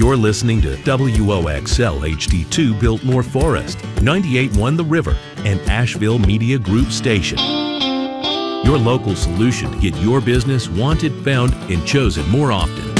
You're listening to WOXL HD2 Biltmore Forest, 98.1 The River, and Asheville Media Group Station. Your local solution to get your business wanted, found, and chosen more often.